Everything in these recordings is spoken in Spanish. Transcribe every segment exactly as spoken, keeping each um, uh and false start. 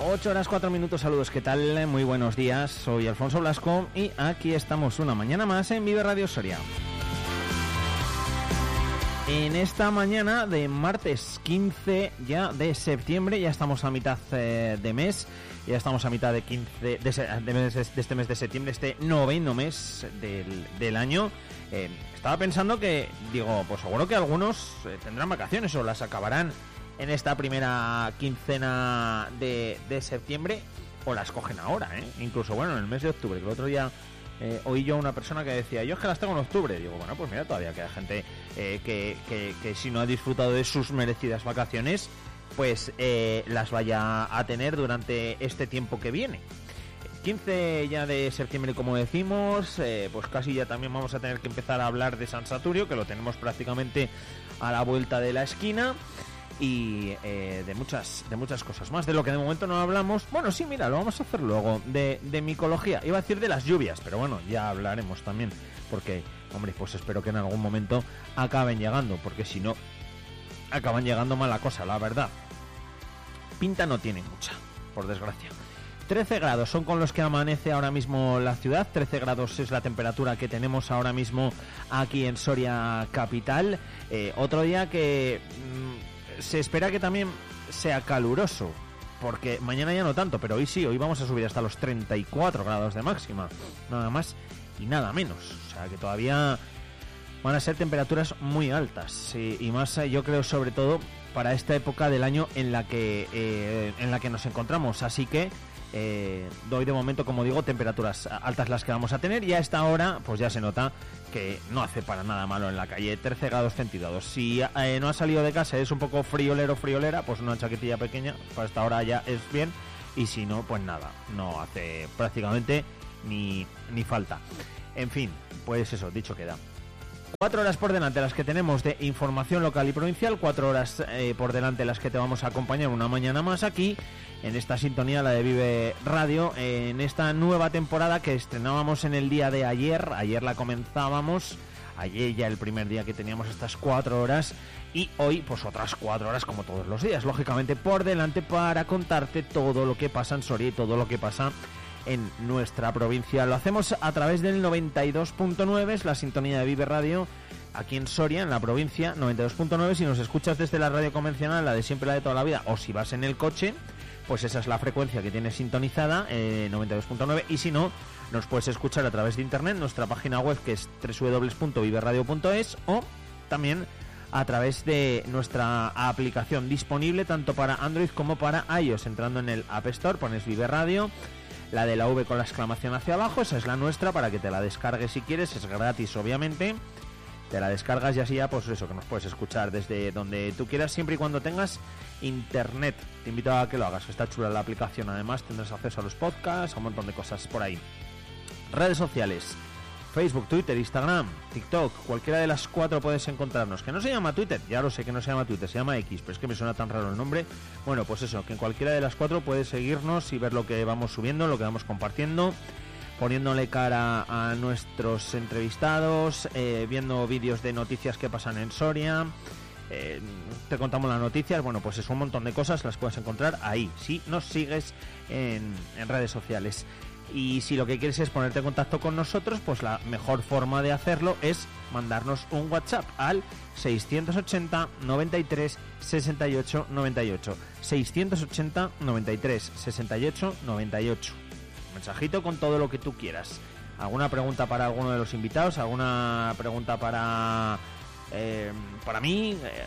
ocho horas cuatro minutos, saludos, ¿qué tal? Muy buenos días, soy Alfonso Blasco y aquí estamos una mañana más en Vive Radio Soria. En esta mañana de martes quince ya de septiembre, ya estamos a mitad eh, de mes, ya estamos a mitad de quince de, se, de, mes, de este mes de septiembre, este noveno mes del, del año. Eh, estaba pensando que, digo, pues seguro que algunos eh, tendrán vacaciones o las acabarán en esta primera quincena de, de septiembre o las cogen ahora, ¿eh? Incluso, bueno, en el mes de octubre, que el otro día eh, oí yo a una persona que decía, yo es que las tengo en octubre. Digo, bueno, pues mira, todavía queda gente eh, que, que, que si no ha disfrutado de sus merecidas vacaciones, pues eh, las vaya a tener durante este tiempo que viene. quince ya de septiembre, como decimos, eh, pues casi ya también vamos a tener que empezar a hablar de San Saturio, que lo tenemos prácticamente a la vuelta de la esquina. Y eh, de muchas de muchas cosas más, de lo que de momento no hablamos. Bueno, sí, mira, lo vamos a hacer luego. De, de micología, iba a decir de las lluvias, pero bueno, ya hablaremos también. Porque, hombre, pues espero que en algún momento acaben llegando, porque si no, acaban llegando mala cosa, la verdad. Pinta no tiene mucha, por desgracia. trece grados son con los que amanece ahora mismo la ciudad. trece grados es la temperatura que tenemos ahora mismo aquí en Soria capital. Eh, otro día que mmm, se espera que también sea caluroso, porque mañana ya no tanto, pero hoy sí, hoy vamos a subir hasta los treinta y cuatro grados de máxima, nada más y nada menos. O sea que todavía van a ser temperaturas muy altas, y, y más yo creo sobre todo para esta época del año en la que eh, en la que nos encontramos. Así que eh, doy de momento, como digo, temperaturas altas las que vamos a tener, y a esta hora pues ya se nota que no hace para nada malo en la calle. Trece grados centígrados. Si eh, no has salido de casa, es un poco friolero friolera, pues una chaquetilla pequeña para esta hora ya es bien, y si no, pues nada, no hace prácticamente ni, ni falta. En fin, pues eso, dicho queda. Cuatro horas por delante las que tenemos de información local y provincial, cuatro horas eh, por delante las que te vamos a acompañar una mañana más aquí, en esta sintonía, la de Vive Radio, en esta nueva temporada que estrenábamos en el día de ayer. Ayer la comenzábamos, ayer ya el primer día que teníamos estas cuatro horas, y hoy pues otras cuatro horas como todos los días, lógicamente por delante, para contarte todo lo que pasa en Soria y todo lo que pasa en nuestra provincia. Lo hacemos a través del noventa y dos punto nueve, es la sintonía de Vive Radio aquí en Soria, en la provincia. Noventa y dos punto nueve, si nos escuchas desde la radio convencional, la de siempre, la de toda la vida, o si vas en el coche, pues esa es la frecuencia que tienes sintonizada, eh, noventa y dos punto nueve, y si no, nos puedes escuchar a través de internet, nuestra página web, que es doble u doble u doble u punto vive radio punto es, o también a través de nuestra aplicación, disponible tanto para Android como para iOS. Entrando en el App Store, pones Vive Radio, la de la V con la exclamación hacia abajo, esa es la nuestra, para que te la descargues si quieres, es gratis obviamente. Te la descargas y así ya, pues eso, que nos puedes escuchar desde donde tú quieras, siempre y cuando tengas internet. Te invito a que lo hagas, está chula la aplicación. Además tendrás acceso a los podcasts, a un montón de cosas por ahí. Redes sociales: Facebook, Twitter, Instagram, TikTok, cualquiera de las cuatro puedes encontrarnos. Que no se llama Twitter, ya lo sé que no se llama Twitter, se llama X, pero es que me suena tan raro el nombre. Bueno, pues eso, que en cualquiera de las cuatro puedes seguirnos y ver lo que vamos subiendo, lo que vamos compartiendo, poniéndole cara a nuestros entrevistados, eh, viendo vídeos de noticias que pasan en Soria, eh, te contamos las noticias. Bueno, pues es un montón de cosas, las puedes encontrar ahí, si nos sigues en, en redes sociales. Y si lo que quieres es ponerte en contacto con nosotros, pues la mejor forma de hacerlo es mandarnos un WhatsApp al seiscientos ochenta, noventa y tres, sesenta y ocho, noventa y ocho. seiscientos ochenta, noventa y tres, sesenta y ocho, noventa y ocho. Mensajito con todo lo que tú quieras. ¿Alguna pregunta para alguno de los invitados? ¿Alguna pregunta para eh, para mí? Eh,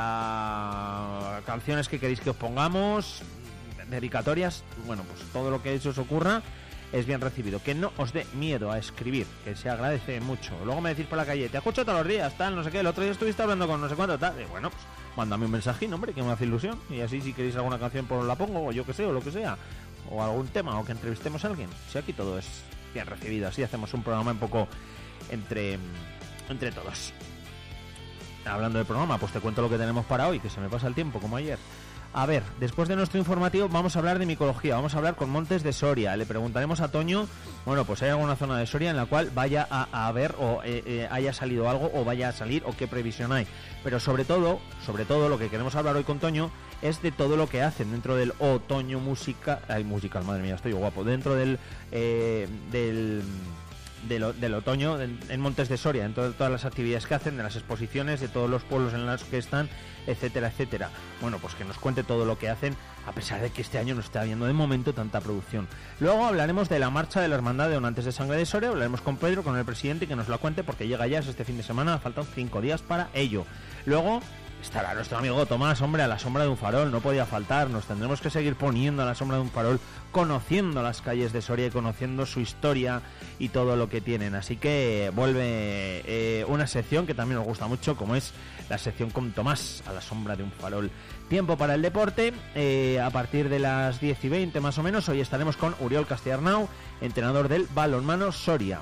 ¿Para canciones que queréis que os pongamos? ¿Dedicatorias? Bueno, pues todo lo que eso os ocurra es bien recibido. Que no os dé miedo a escribir, que se agradece mucho. Luego me decís por la calle, te escucho todos los días, tal, no sé qué, el otro día estuviste hablando con no sé cuánto, tal. Y bueno, pues mándame un mensajín, hombre, que me hace ilusión. Y así, si queréis alguna canción, pues la pongo, o yo que sé, o lo que sea, o algún tema, o que entrevistemos a alguien. Si aquí todo es bien recibido, así hacemos un programa un poco entre entre todos. Hablando del programa, pues te cuento lo que tenemos para hoy, que se me pasa el tiempo como ayer. A ver, después de nuestro informativo vamos a hablar de micología, vamos a hablar con Montes de Soria. Le preguntaremos a Toño, bueno, pues hay alguna zona de Soria en la cual vaya a, a haber o eh, eh, haya salido algo o vaya a salir o qué previsión hay. Pero sobre todo, sobre todo lo que queremos hablar hoy con Toño es de todo lo que hacen dentro del otoño música, ay, musical, madre mía, estoy guapo, dentro del eh, del Del, del otoño en, en Montes de Soria, en to, todas las actividades que hacen, de las exposiciones, de todos los pueblos en los que están, etcétera, etcétera. Bueno, pues que nos cuente todo lo que hacen, a pesar de que este año no está habiendo de momento tanta producción. Luego hablaremos de la marcha de la Hermandad de Donantes de Sangre de Soria, hablaremos con Pedro, con el presidente, y que nos la cuente, porque llega ya este fin de semana, faltan cinco días para ello. Luego estará nuestro amigo Tomás, hombre, a la sombra de un farol, no podía faltar, nos tendremos que seguir poniendo a la sombra de un farol, conociendo las calles de Soria y conociendo su historia y todo lo que tienen. Así que vuelve eh, una sección que también nos gusta mucho, como es la sección con Tomás, a la sombra de un farol. Tiempo para el deporte, eh, a partir de las diez y veinte más o menos, hoy estaremos con Uriol Castellarnau, entrenador del Balonmano Soria.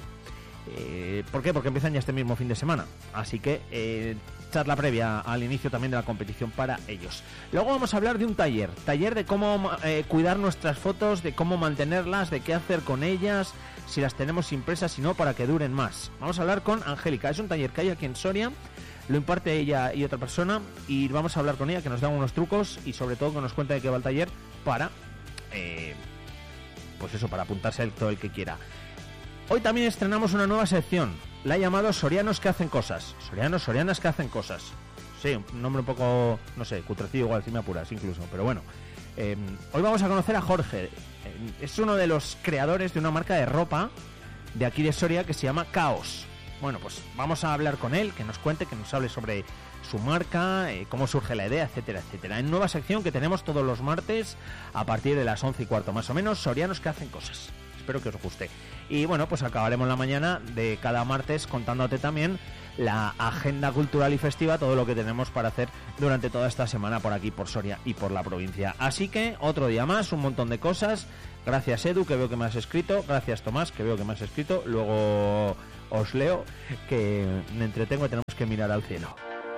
Eh, ¿Por qué? Porque empiezan ya este mismo fin de semana, así que eh, charla previa al inicio también de la competición para ellos. Luego vamos a hablar de un taller, taller de cómo eh, cuidar nuestras fotos, de cómo mantenerlas, de qué hacer con ellas, si las tenemos impresas, si no, para que duren más. Vamos a hablar con Angélica, es un taller que hay aquí en Soria, lo imparte ella y otra persona, y vamos a hablar con ella, que nos da unos trucos y sobre todo que nos cuente de qué va el taller para, eh, pues eso, para apuntarse a todo el que quiera. Hoy también estrenamos una nueva sección, la he llamado Sorianos que hacen cosas. Sorianos, sorianas que hacen cosas. Sí, un nombre un poco, no sé, cutrecillo igual, si me apuras incluso, pero bueno. Eh, hoy vamos a conocer a Jorge. Eh, es uno de los creadores de una marca de ropa de aquí de Soria que se llama Caos. Bueno, pues vamos a hablar con él, que nos cuente, que nos hable sobre su marca, eh, cómo surge la idea, etcétera, etcétera. En nueva sección que tenemos todos los martes a partir de las once y cuarto más o menos, Sorianos que hacen cosas. Espero que os guste. Y bueno, pues acabaremos la mañana de cada martes contándote también la agenda cultural y festiva, todo lo que tenemos para hacer durante toda esta semana por aquí, por Soria y por la provincia. Así que otro día más, un montón de cosas. Gracias Edu, que veo que me has escrito. Gracias Tomás, que veo que me has escrito. Luego os leo, que me entretengo y tenemos que mirar al cielo.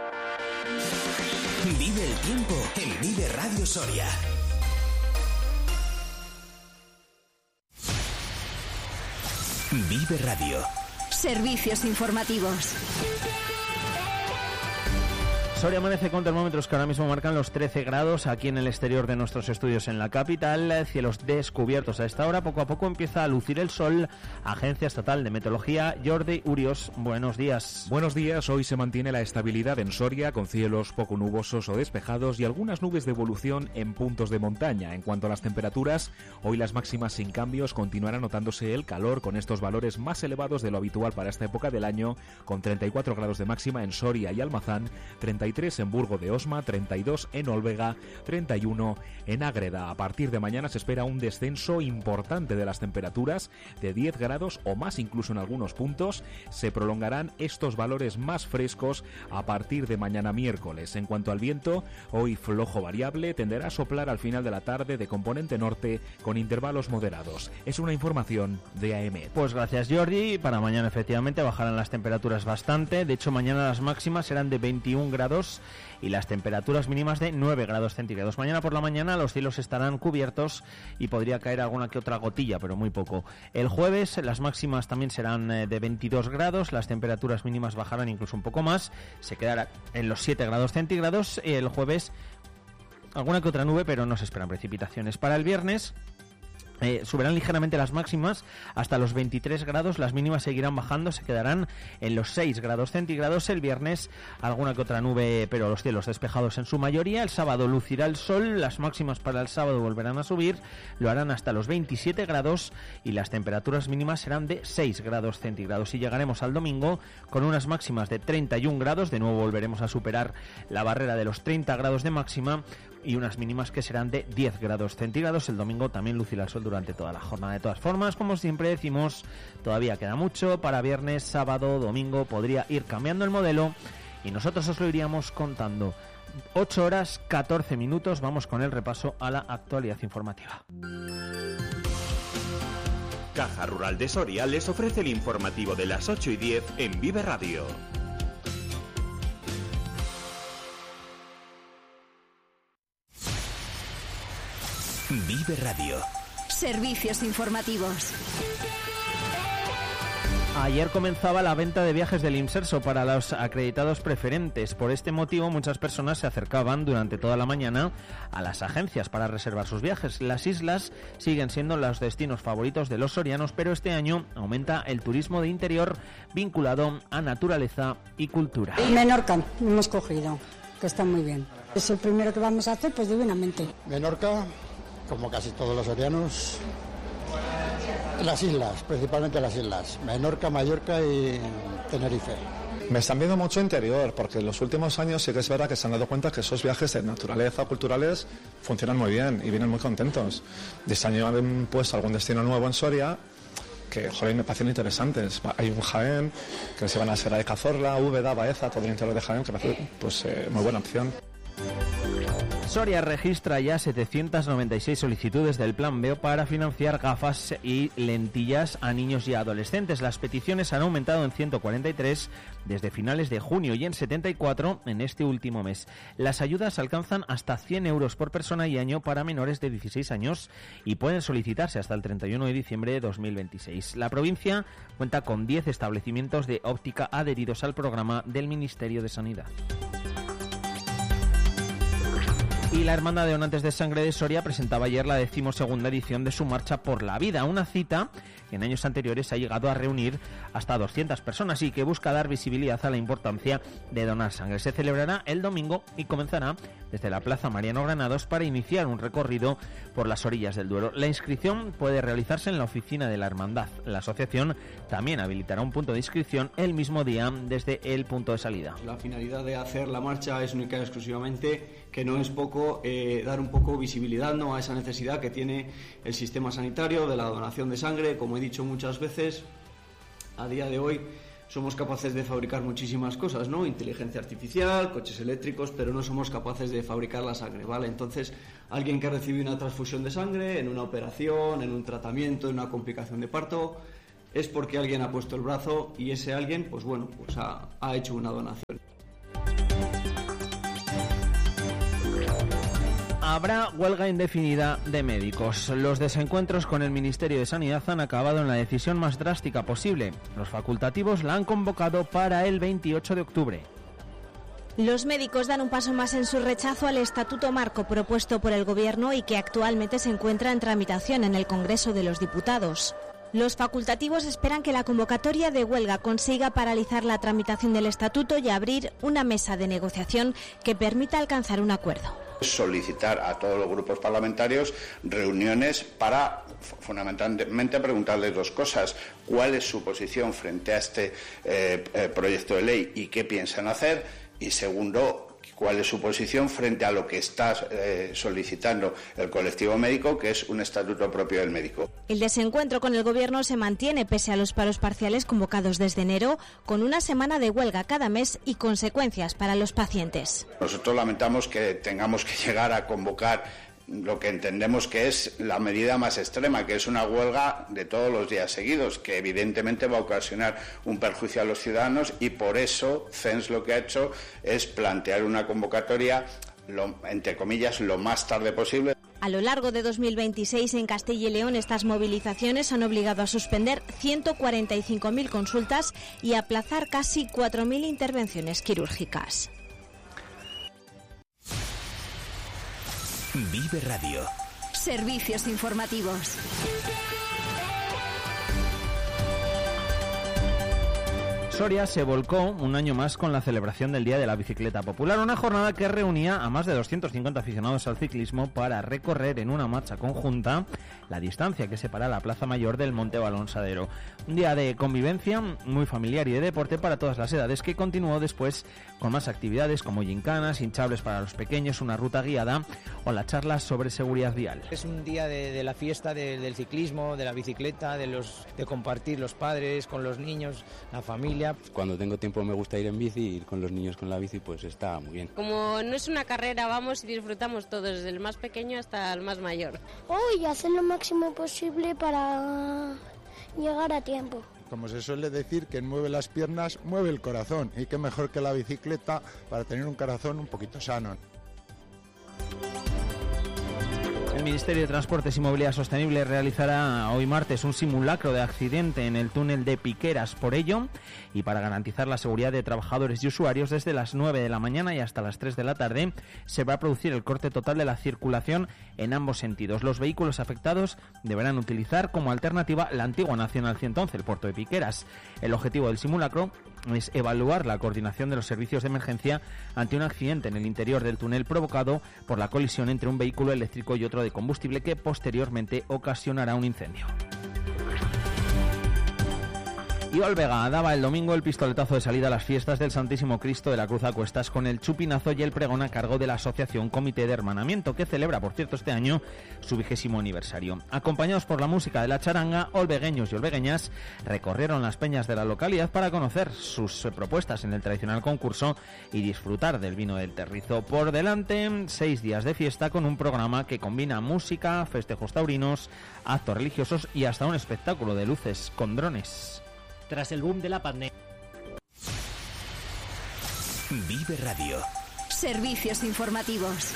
Vive el tiempo en Vive Radio Soria. Vive Radio. Servicios informativos. Soria amanece con termómetros que ahora mismo marcan los trece grados aquí en el exterior de nuestros estudios en la capital. Cielos descubiertos a esta hora. Poco a poco empieza a lucir el sol. Agencia Estatal de Meteorología, Jordi Urios. Buenos días. Buenos días. Hoy se mantiene la estabilidad en Soria con cielos poco nubosos o despejados y algunas nubes de evolución en puntos de montaña. En cuanto a las temperaturas, hoy las máximas sin cambios, continuará notándose el calor con estos valores más elevados de lo habitual para esta época del año, con treinta y cuatro grados de máxima en Soria y Almazán, treinta y tres en Burgo de Osma, treinta y dos en Olvega, treinta y uno en Ágreda. A partir de mañana se espera un descenso importante de las temperaturas, de diez grados o más incluso en algunos puntos. Se prolongarán estos valores más frescos a partir de mañana miércoles. En cuanto al viento, hoy flojo variable, tenderá a soplar al final de la tarde de componente norte con intervalos moderados. Es una información de A M E T. Pues gracias Jordi. Para mañana efectivamente bajarán las temperaturas bastante. De hecho mañana las máximas serán de veintiún grados y las temperaturas mínimas de nueve grados centígrados. Mañana por la mañana los cielos estarán cubiertos y podría caer alguna que otra gotilla, pero muy poco. El jueves las máximas también serán de veintidós grados, las temperaturas mínimas bajarán incluso un poco más, se quedará en los siete grados centígrados. El jueves alguna que otra nube, pero no se esperan precipitaciones. Para el viernes Eh, subirán ligeramente las máximas hasta los veintitrés grados, las mínimas seguirán bajando, se quedarán en los seis grados centígrados. El viernes alguna que otra nube, pero los cielos despejados en su mayoría. El sábado lucirá el sol, las máximas para el sábado volverán a subir, lo harán hasta los veintisiete grados y las temperaturas mínimas serán de seis grados centígrados. Y llegaremos al domingo con unas máximas de treinta y un grados, de nuevo volveremos a superar la barrera de los treinta grados de máxima, y unas mínimas que serán de diez grados centígrados. El domingo también lucirá el sol durante toda la jornada. De todas formas, como siempre decimos, todavía queda mucho. Para viernes, sábado, domingo podría ir cambiando el modelo y nosotros os lo iríamos contando. ocho horas catorce minutos, vamos con el repaso a la actualidad informativa. Caja Rural de Soria les ofrece el informativo de las ocho y diez en Vive Radio. Vive Radio. Servicios informativos. Ayer comenzaba la venta de viajes del Imserso para los acreditados preferentes. Por este motivo, muchas personas se acercaban durante toda la mañana a las agencias para reservar sus viajes. Las islas siguen siendo los destinos favoritos de los sorianos, pero este año aumenta el turismo de interior vinculado a naturaleza y cultura. Menorca hemos cogido, que está muy bien. Es el primero que vamos a hacer, pues divinamente. Menorca, como casi todos los sorianos, las islas, principalmente las islas, Menorca, Mallorca y Tenerife. Me están viendo mucho interior, porque en los últimos años sí que es verdad que se han dado cuenta que esos viajes de naturaleza culturales funcionan muy bien y vienen muy contentos. De este año han puesto algún destino nuevo en Soria que, joder, me parecen interesantes. Hay un Jaén, que se van a hacer a Cazorla, Úbeda, Baeza, todo el interior de Jaén, que me parece pues, eh, muy buena opción. Soria registra ya setecientas noventa y seis solicitudes del Plan B para financiar gafas y lentillas a niños y adolescentes. Las peticiones han aumentado en ciento cuarenta y tres desde finales de junio y en setenta y cuatro en este último mes. Las ayudas alcanzan hasta cien euros por persona y año para menores de dieciséis años y pueden solicitarse hasta el treinta y uno de diciembre de dos mil veintiséis. La provincia cuenta con diez establecimientos de óptica adheridos al programa del Ministerio de Sanidad. Y la Hermandad de Donantes de Sangre de Soria presentaba ayer la decimosegunda edición de su Marcha por la Vida, una cita que en años anteriores ha llegado a reunir hasta doscientas personas y que busca dar visibilidad a la importancia de donar sangre. Se celebrará el domingo y comenzará desde la Plaza Mariano Granados para iniciar un recorrido por las orillas del Duero. La inscripción puede realizarse en la oficina de la Hermandad. La asociación también habilitará un punto de inscripción el mismo día desde el punto de salida. La finalidad de hacer la marcha es única y exclusivamente, que no es poco, eh, dar un poco visibilidad, ¿no?, a esa necesidad que tiene el sistema sanitario de la donación de sangre. Como he dicho muchas veces, a día de hoy somos capaces de fabricar muchísimas cosas, ¿no? Inteligencia artificial, coches eléctricos, pero no somos capaces de fabricar la sangre, ¿vale? Entonces, alguien que recibe una transfusión de sangre en una operación, en un tratamiento, en una complicación de parto, es porque alguien ha puesto el brazo y ese alguien, pues bueno, pues ha, ha hecho una donación. Habrá huelga indefinida de médicos. Los desencuentros con el Ministerio de Sanidad han acabado en la decisión más drástica posible. Los facultativos la han convocado para el veintiocho de octubre. Los médicos dan un paso más en su rechazo al estatuto marco propuesto por el Gobierno y que actualmente se encuentra en tramitación en el Congreso de los Diputados. Los facultativos esperan que la convocatoria de huelga consiga paralizar la tramitación del estatuto y abrir una mesa de negociación que permita alcanzar un acuerdo. Solicitar a todos los grupos parlamentarios reuniones para fundamentalmente preguntarles dos cosas: cuál es su posición frente a este eh, eh, proyecto de ley y qué piensan hacer, y segundo, cuál es su posición frente a lo que está eh, solicitando el colectivo médico, que es un estatuto propio del médico. El desencuentro con el Gobierno se mantiene pese a los paros parciales convocados desde enero, con una semana de huelga cada mes y consecuencias para los pacientes. Nosotros lamentamos que tengamos que llegar a convocar lo que entendemos que es la medida más extrema, que es una huelga de todos los días seguidos, que evidentemente va a ocasionar un perjuicio a los ciudadanos, y por eso C E N S lo que ha hecho es plantear una convocatoria, lo, entre comillas, lo más tarde posible. A lo largo de dos mil veintiséis en Castilla y León estas movilizaciones han obligado a suspender ciento cuarenta y cinco mil consultas y a aplazar casi cuatro mil intervenciones quirúrgicas. Vive Radio. Servicios informativos. Soria se volcó un año más con la celebración del Día de la Bicicleta Popular, una jornada que reunía a más de doscientos cincuenta aficionados al ciclismo para recorrer en una marcha conjunta la distancia que separa la Plaza Mayor del Monte Balonsadero. Un día de convivencia muy familiar y de deporte para todas las edades, que continuó después con más actividades como gincanas, hinchables para los pequeños, una ruta guiada o la charla sobre seguridad vial. Es un día de, de la fiesta de, del ciclismo, de la bicicleta, de, los, de compartir los padres con los niños, la familia. Cuando tengo tiempo me gusta ir en bici, ir con los niños con la bici, pues está muy bien. Como no es una carrera, vamos y disfrutamos todos, desde el más pequeño hasta el más mayor. Hoy hacer lo máximo posible para llegar a tiempo. Como se suele decir, quien mueve las piernas mueve el corazón, y qué mejor que la bicicleta para tener un corazón un poquito sano. El Ministerio de Transportes y Movilidad Sostenible realizará hoy martes un simulacro de accidente en el túnel de Piqueras. Por ello, y para garantizar la seguridad de trabajadores y usuarios, desde las nueve de la mañana y hasta las tres de la tarde se va a producir el corte total de la circulación en ambos sentidos. Los vehículos afectados deberán utilizar como alternativa la antigua Nacional ciento once, el puerto de Piqueras. El objetivo del simulacro es evaluar la coordinación de los servicios de emergencia ante un accidente en el interior del túnel provocado por la colisión entre un vehículo eléctrico y otro de combustible que posteriormente ocasionará un incendio. Y Olvega daba el domingo el pistoletazo de salida a las fiestas del Santísimo Cristo de la Cruz a Cuestas con el chupinazo y el pregón a cargo de la Asociación Comité de Hermanamiento, que celebra, por cierto, este año su vigésimo aniversario. Acompañados por la música de la charanga, olvegueños y olvegueñas recorrieron las peñas de la localidad para conocer sus propuestas en el tradicional concurso y disfrutar del vino del Terrizo. Por delante, seis días de fiesta con un programa que combina música, festejos taurinos, actos religiosos y hasta un espectáculo de luces con drones. Tras el boom de la pandemia. Vive Radio. Servicios informativos.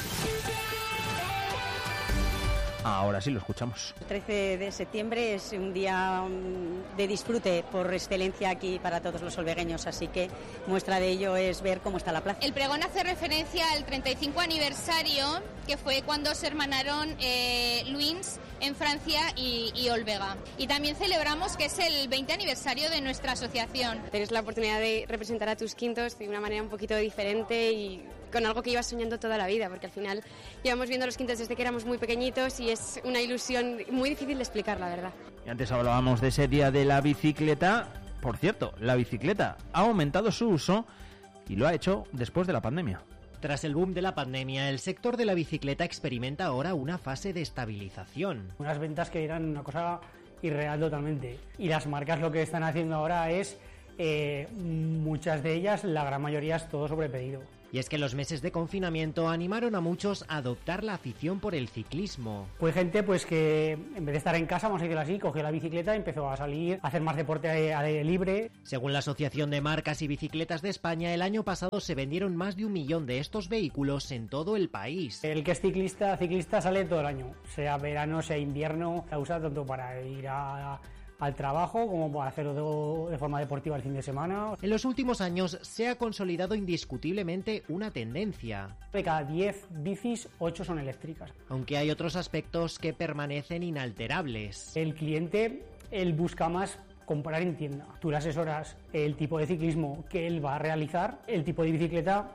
Ahora sí lo escuchamos. El trece de septiembre es un día de disfrute por excelencia aquí para todos los olvegueños, así que muestra de ello es ver cómo está la plaza. El pregón hace referencia al treinta y cinco aniversario, que fue cuando se hermanaron eh, Luins en Francia y, y Olvega. Y también celebramos que es el veinte aniversario de nuestra asociación. Tienes la oportunidad de representar a tus quintos de una manera un poquito diferente y con algo que ibas soñando toda la vida, porque al final llevamos viendo los quintos desde que éramos muy pequeñitos y es una ilusión muy difícil de explicar, la verdad. Y antes hablábamos de ese día de la bicicleta. Por cierto, la bicicleta ha aumentado su uso y lo ha hecho después de la pandemia. Tras el boom de la pandemia, el sector de la bicicleta experimenta ahora una fase de estabilización. Unas ventas que eran una cosa irreal totalmente. Y las marcas lo que están haciendo ahora es, eh, muchas de ellas, la gran mayoría es todo sobre pedido. Y es que los meses de confinamiento animaron a muchos a adoptar la afición por el ciclismo. Pues gente pues que en vez de estar en casa, vamos a decirlo así, cogió la bicicleta y empezó a salir, a hacer más deporte al aire libre. Según la Asociación de Marcas y Bicicletas de España, el año pasado se vendieron más de un millón de estos vehículos en todo el país. El que es ciclista, ciclista sale todo el año, sea verano, sea invierno, la usa tanto para ir a... al trabajo como para hacerlo de, de forma deportiva el fin de semana. En los últimos años se ha consolidado indiscutiblemente una tendencia. De cada diez bicis, ocho son eléctricas. Aunque hay otros aspectos que permanecen inalterables. El cliente, él busca más comprar en tienda. Tú le asesoras el tipo de ciclismo que él va a realizar, el tipo de bicicleta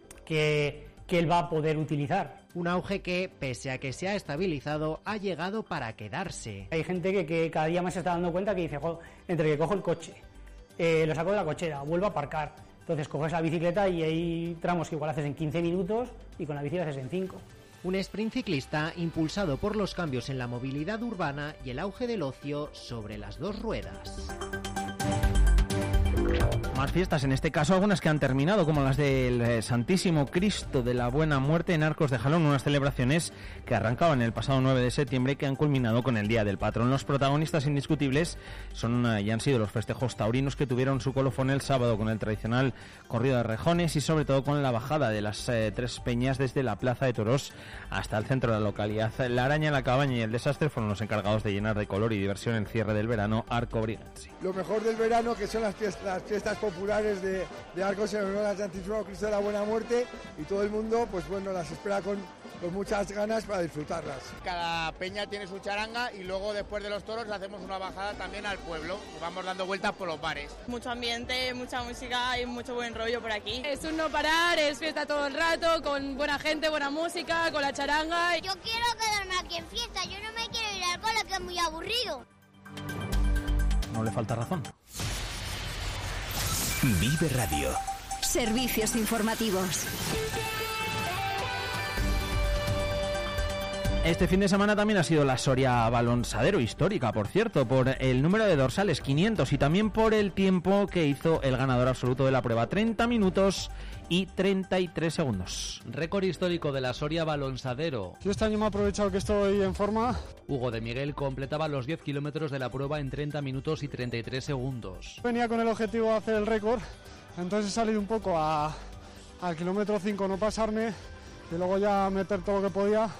que, que él va a poder utilizar. Un auge que, pese a que se ha estabilizado, ha llegado para quedarse. Hay gente que, que cada día más se está dando cuenta que dice, joder, entre que cojo el coche, eh, lo saco de la cochera, vuelvo a aparcar, entonces coges la bicicleta y hay tramos que igual haces en quince minutos y con la bici lo haces en cinco. Un sprint ciclista impulsado por los cambios en la movilidad urbana y el auge del ocio sobre las dos ruedas. Más fiestas, en este caso algunas que han terminado, como las del Santísimo Cristo de la Buena Muerte en Arcos de Jalón, unas celebraciones que arrancaban el pasado nueve de septiembre y que han culminado con el Día del Patrón. Los protagonistas indiscutibles son y han sido los festejos taurinos, que tuvieron su colofón el sábado con el tradicional corrido de rejones y sobre todo con la bajada de las eh, tres peñas desde la Plaza de Toros hasta el centro de la localidad. La Araña, la Cabaña y el Desastre fueron los encargados de llenar de color y diversión el cierre del verano Arco Briganti. Lo mejor del verano, que son las fiestas, las fiestas populares de, de Arcos en honor al Santísimo Cristo de la Buena Muerte, y todo el mundo pues bueno las espera con, con muchas ganas para disfrutarlas. Cada peña tiene su charanga y luego después de los toros hacemos una bajada también al pueblo y vamos dando vueltas por los bares. Mucho ambiente, mucha música y mucho buen rollo por aquí. Es un no parar, es fiesta todo el rato, con buena gente, buena música, con la charanga. Yo quiero quedarme aquí en fiesta, yo no me quiero ir al cole, que es muy aburrido. No le falta razón. Vive Radio. Servicios informativos. Este fin de semana también ha sido la Soria Balonsadero, histórica, por cierto, por el número de dorsales, quinientos, y también por el tiempo que hizo el ganador absoluto de la prueba, treinta minutos y treinta y tres segundos. Récord histórico de la Soria Balonsadero. Yo este año me he aprovechado que estoy en forma. Hugo de Miguel completaba los diez kilómetros de la prueba en treinta minutos y treinta y tres segundos. Venía con el objetivo de hacer el récord, entonces he salido un poco a, al kilómetro cinco no pasarme y luego ya meter todo lo que podía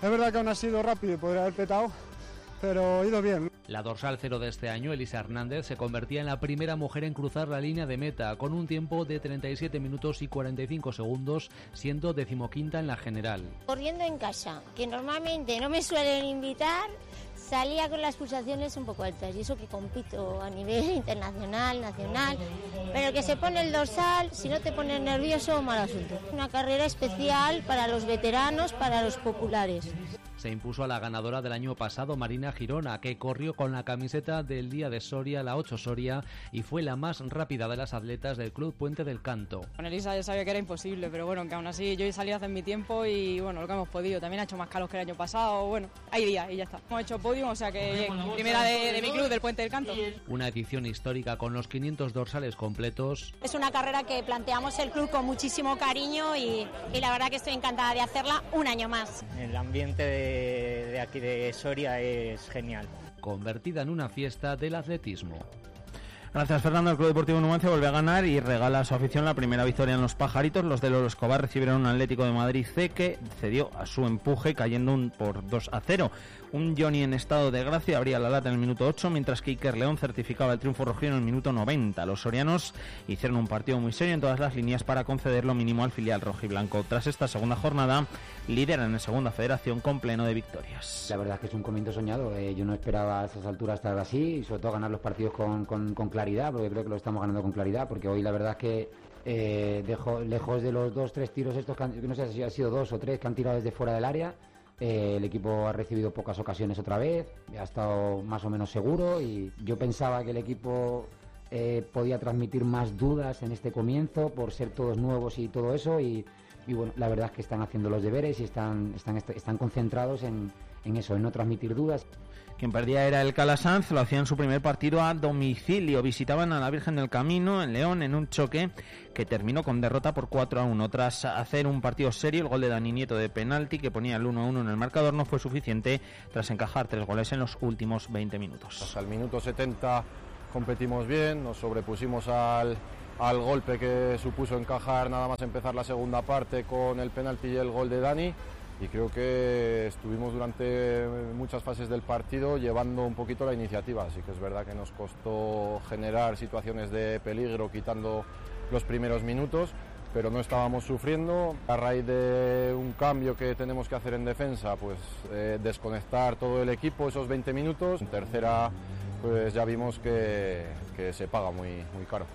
Es verdad que aún ha sido rápido y podría haber petado, pero ha ido bien. La dorsal cero de este año, Elisa Hernández, se convertía en la primera mujer en cruzar la línea de meta, con un tiempo de treinta y siete minutos y cuarenta y cinco segundos, siendo decimoquinta en la general. Corriendo en casa, que normalmente no me suelen invitar, salía con las pulsaciones un poco altas, y eso que compito a nivel internacional, nacional, pero que se pone el dorsal, si no te pones nervioso, mal asunto. Una carrera especial para los veteranos, para los populares. Se impuso a la ganadora del año pasado, Marina Girona, que corrió con la camiseta del Día de Soria, la ocho Soria, y fue la más rápida de las atletas del Club Puente del Canto. Con Elisa ya sabía que era imposible, pero bueno, que aún así yo he salido a hacer mi tiempo y bueno, lo que hemos podido. También ha hecho más calor que el año pasado, bueno, hay días y ya está. Hemos hecho podium, o sea que primera de, de mi club, del Puente del Canto. Una edición histórica con los quinientos dorsales completos. Es una carrera que planteamos el club con muchísimo cariño y, y la verdad que estoy encantada de hacerla un año más. El ambiente de de aquí de Soria es genial. Convertida en una fiesta del atletismo. Gracias, Fernando. El Club Deportivo Numancia vuelve a ganar y regala a su afición la primera victoria en los Pajaritos. Los de Lolo Escobar recibieron un Atlético de Madrid C que cedió a su empuje cayendo un por dos a cero. Un Johnny en estado de gracia abría la lata en el minuto ocho, mientras que Iker León certificaba el triunfo rojillo en el minuto noventa. Los sorianos hicieron un partido muy serio en todas las líneas para conceder lo mínimo al filial rojiblanco. Tras esta segunda jornada, lideran en segunda federación con pleno de victorias. La verdad es que es un comienzo soñado. Eh, yo no esperaba a esas alturas estar así y sobre todo ganar los partidos con, con, con claridad, porque creo que lo estamos ganando con claridad, porque hoy la verdad es que eh, dejo, lejos de los dos, tres tiros estos, que han, no sé si ha sido dos o tres que han tirado desde fuera del área, eh, el equipo ha recibido pocas ocasiones otra vez, ha estado más o menos seguro y yo pensaba que el equipo eh, podía transmitir más dudas en este comienzo por ser todos nuevos y todo eso y, y bueno, la verdad es que están haciendo los deberes y están, están, están concentrados en, en eso, en no transmitir dudas. Quien perdía era el Calasanz, lo hacía en su primer partido a domicilio. Visitaban a la Virgen del Camino en León en un choque que terminó con derrota por cuatro a uno. Tras hacer un partido serio, el gol de Dani Nieto de penalti que ponía el uno a uno en el marcador no fue suficiente tras encajar tres goles en los últimos veinte minutos. Hasta el minuto setenta competimos bien, nos sobrepusimos al, al golpe que supuso encajar nada más empezar la segunda parte con el penalti y el gol de Dani. Y creo que estuvimos durante muchas fases del partido llevando un poquito la iniciativa, así que es verdad que nos costó generar situaciones de peligro quitando los primeros minutos, pero no estábamos sufriendo. A raíz de un cambio que tenemos que hacer en defensa, pues eh, desconectar todo el equipo esos veinte minutos. En tercera, pues ya vimos que, que se paga muy, muy caro.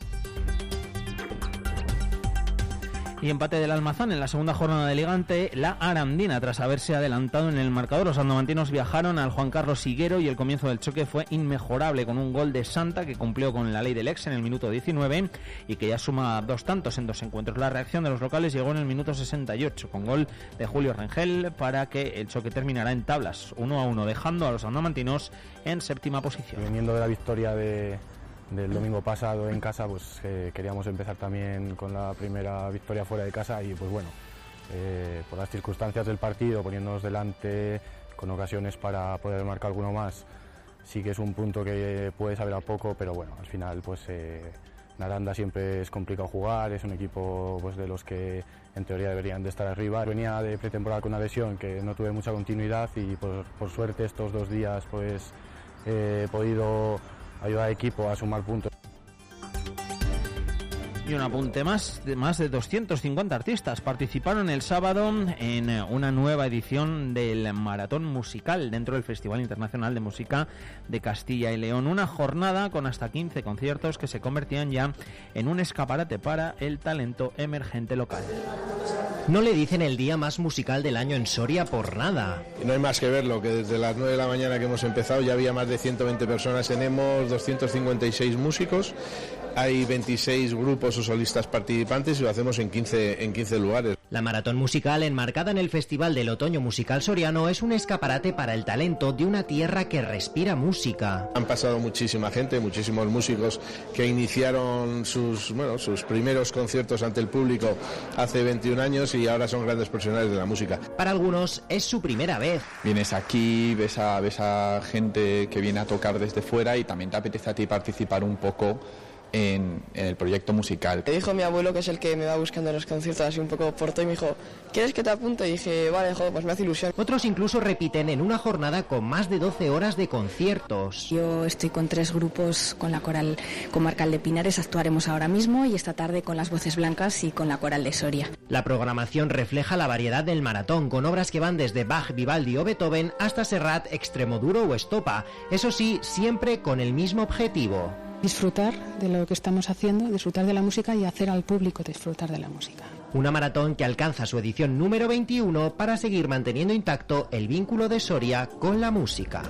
Y empate del Almazán en la segunda jornada de Liga ante la Arandina. Tras haberse adelantado en el marcador, los andomantinos viajaron al Juan Carlos Higuero y el comienzo del choque fue inmejorable con un gol de Santa que cumplió con la ley del ex en el minuto diecinueve y que ya suma dos tantos en dos encuentros. La reacción de los locales llegó en el minuto sesenta y ocho con gol de Julio Rengel para que el choque terminara en tablas uno a uno, dejando a los andomantinos en séptima posición. Viniendo de la victoria de... del domingo pasado en casa, pues eh, queríamos empezar también con la primera victoria fuera de casa y pues bueno, eh, por las circunstancias del partido, poniéndonos delante con ocasiones para poder marcar alguno más, sí que es un punto que puede saber a poco, pero bueno, al final pues eh, en Aranda siempre es complicado jugar, es un equipo pues de los que en teoría deberían de estar arriba. Venía de pretemporada con una lesión que no tuve mucha continuidad y por, por suerte estos dos días pues eh, he podido ayuda al equipo a sumar puntos. Y un apunte más, de más de doscientos cincuenta artistas participaron el sábado en una nueva edición del Maratón Musical dentro del Festival Internacional de Música de Castilla y León. Una jornada con hasta quince conciertos que se convertían ya en un escaparate para el talento emergente local. No le dicen el día más musical del año en Soria por nada. No hay más que verlo, que desde las nueve de la mañana que hemos empezado ya había más de ciento veinte personas. Tenemos doscientos cincuenta y seis músicos, hay veintiséis grupos o solistas participantes y lo hacemos en quince, en quince lugares. La maratón musical, enmarcada en el Festival del Otoño Musical Soriano, es un escaparate para el talento de una tierra que respira música. Han pasado muchísima gente, muchísimos músicos que iniciaron sus, bueno, sus primeros conciertos ante el público hace veintiún años y ahora son grandes profesionales de la música. Para algunos es su primera vez. Vienes aquí, ves a, ves a gente que viene a tocar desde fuera y también te apetece a ti participar un poco en, en el proyecto musical. Me dijo mi abuelo, que es el que me va buscando en los conciertos así un poco por todo, y me dijo, ¿quieres que te apunte? Y dije, vale, joder, pues me hace ilusión. Otros incluso repiten en una jornada con más de doce horas de conciertos. Yo estoy con tres grupos, con la coral comarcal de Pinares, actuaremos ahora mismo, y esta tarde con las Voces Blancas y con la coral de Soria. La programación refleja la variedad del maratón, con obras que van desde Bach, Vivaldi o Beethoven hasta Serrat, Extremoduro o Estopa. Eso sí, siempre con el mismo objetivo. Disfrutar de lo que estamos haciendo, disfrutar de la música y hacer al público disfrutar de la música. Una maratón que alcanza su edición número veintiuno para seguir manteniendo intacto el vínculo de Soria con la música.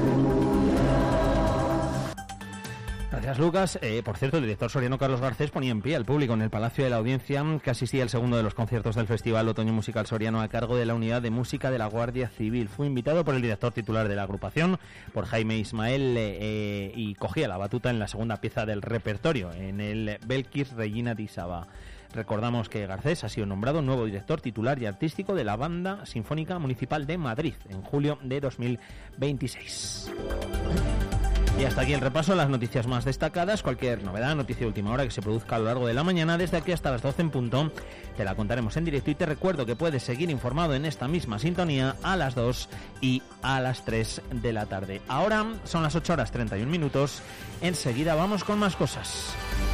Gracias, Lucas. Eh, por cierto, el director soriano Carlos Garcés ponía en pie al público en el Palacio de la Audiencia que asistía al segundo de los conciertos del Festival Otoño Musical Soriano a cargo de la Unidad de Música de la Guardia Civil. Fue invitado por el director titular de la agrupación, por Jaime Ismael, eh, y cogía la batuta en la segunda pieza del repertorio, en el Belkis Regina di Saba. Recordamos que Garcés ha sido nombrado nuevo director titular y artístico de la Banda Sinfónica Municipal de Madrid en julio de dos mil veintiséis. Y hasta aquí el repaso de las noticias más destacadas. Cualquier novedad, noticia de última hora que se produzca a lo largo de la mañana, desde aquí hasta las doce en punto, te la contaremos en directo, y te recuerdo que puedes seguir informado en esta misma sintonía a las dos y a las tres de la tarde. Ahora son las ocho horas treinta y un minutos. Enseguida vamos con más cosas.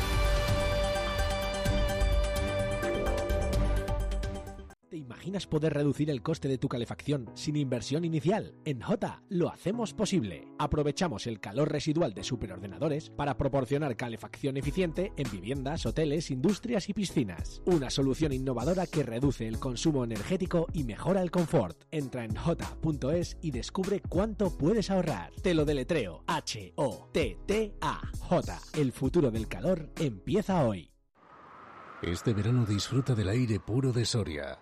¿Te imaginas poder reducir el coste de tu calefacción sin inversión inicial? En Jota lo hacemos posible. Aprovechamos el calor residual de superordenadores para proporcionar calefacción eficiente en viviendas, hoteles, industrias y piscinas. Una solución innovadora que reduce el consumo energético y mejora el confort. Entra en jota punto es y descubre cuánto puedes ahorrar. Te lo deletreo: H O T T A. Jota, el futuro del calor empieza hoy. Este verano disfruta del aire puro de Soria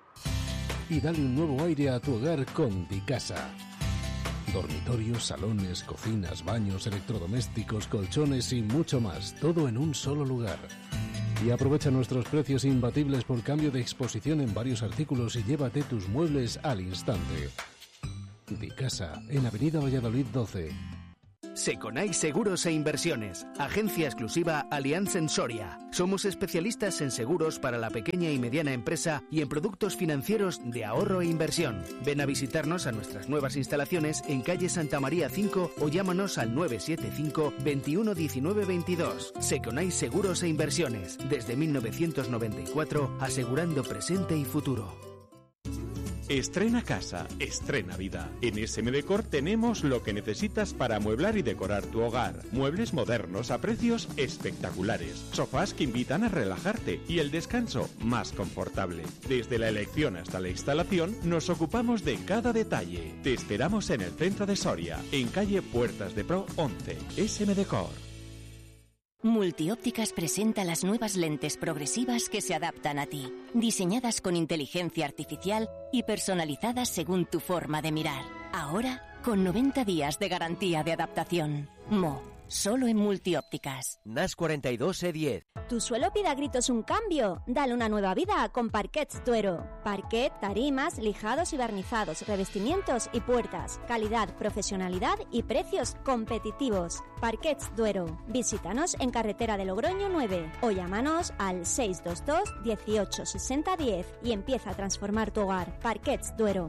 y dale un nuevo aire a tu hogar con Dicasa. Dormitorios, salones, cocinas, baños, electrodomésticos, colchones y mucho más, todo en un solo lugar. Y aprovecha nuestros precios imbatibles por cambio de exposición en varios artículos y llévate tus muebles al instante. Dicasa, en Avenida Valladolid doce. Seconai Seguros e Inversiones, agencia exclusiva Allianz en Soria. Somos especialistas en seguros para la pequeña y mediana empresa y en productos financieros de ahorro e inversión. Ven a visitarnos a nuestras nuevas instalaciones en calle Santa María cinco o llámanos al nueve siete cinco, veintiuno diecinueve veintidós. Seconai Seguros e Inversiones, desde mil novecientos noventa y cuatro, asegurando presente y futuro. Estrena casa, estrena vida. En S M Decor tenemos lo que necesitas para amueblar y decorar tu hogar. Muebles modernos a precios espectaculares. Sofás que invitan a relajarte y el descanso más confortable. Desde la elección hasta la instalación nos ocupamos de cada detalle. Te esperamos en el centro de Soria, en calle Puertas de Pro once. S M Decor. Multiópticas presenta las nuevas lentes progresivas que se adaptan a ti, diseñadas con inteligencia artificial y personalizadas según tu forma de mirar. Ahora, con noventa días de garantía de adaptación. Mo, solo en Multiópticas. N A S cuarenta y dos E diez. ¿Tu suelo pide a gritos un cambio? Dale una nueva vida con Parquets Duero. Parquet, tarimas, lijados y barnizados, revestimientos y puertas. Calidad, profesionalidad y precios competitivos. Parquets Duero. Visítanos en Carretera de Logroño nueve o llámanos al seis dos dos, dieciocho, sesenta, diez y empieza a transformar tu hogar. Parquets Duero.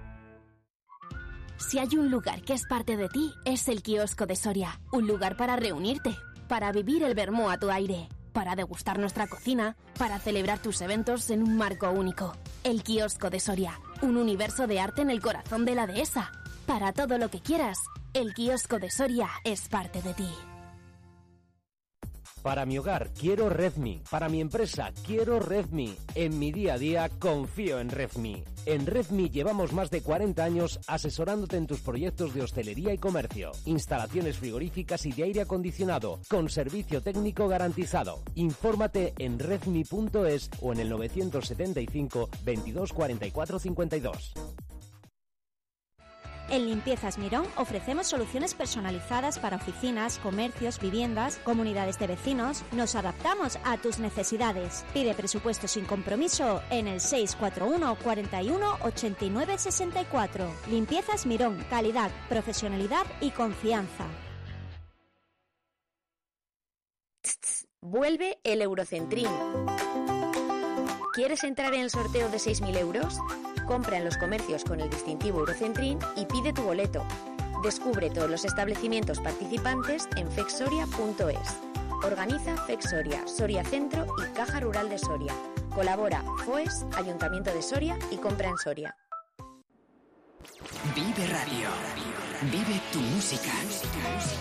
Si hay un lugar que es parte de ti, es el Kiosco de Soria. Un lugar para reunirte, para vivir el vermú a tu aire, para degustar nuestra cocina, para celebrar tus eventos en un marco único. El Kiosco de Soria, un universo de arte en el corazón de la dehesa. Para todo lo que quieras, el Kiosco de Soria es parte de ti. Para mi hogar quiero Redmi, para mi empresa quiero Redmi, en mi día a día confío en Redmi. En Redmi llevamos más de cuarenta años asesorándote en tus proyectos de hostelería y comercio, instalaciones frigoríficas y de aire acondicionado, con servicio técnico garantizado. Infórmate en redmi punto es o en el novecientos setenta y cinco, veintidós, cuarenta y cuatro, cincuenta y dos. En Limpiezas Mirón ofrecemos soluciones personalizadas para oficinas, comercios, viviendas, comunidades de vecinos. Nos adaptamos a tus necesidades. Pide presupuesto sin compromiso en el seis cuatro uno, cuarenta y uno, ochenta y nueve, sesenta y cuatro. Limpiezas Mirón, calidad, profesionalidad y confianza. Vuelve el Eurocentrín. ¿Quieres entrar en el sorteo de seis mil euros? Compra en los comercios con el distintivo Eurocentrín y pide tu boleto. Descubre todos los establecimientos participantes en fexsoria punto es. Organiza Fexsoria, Soria Centro y Caja Rural de Soria. Colabora FOES, Ayuntamiento de Soria y Compra en Soria. Vive Radio. Vive tu música.